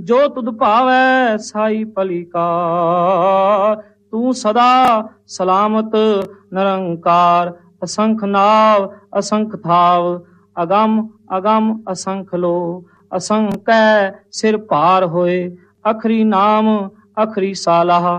ਜੋ ਤੁਧ ਭਾਵੈ ਸਾਈ ਭਲੀ ਕਾਰ। ਤੂੰ ਸਦਾ ਸਲਾਮਤ ਨਿਰੰਕਾਰ। ਅਸੰਖ ਨਾਵ ਅਸੰਖ ਥਾਵ, ਅਗੰਮ ਅਗੰਮ ਅਸੰਖ ਲੋ। ਅਸੰਕੈ ਸਿਰ ਭਾਰ ਹੋਏ, ਅਖਰੀ ਨਾਮ ਅਖਰੀ ਸਾਲਾਹ।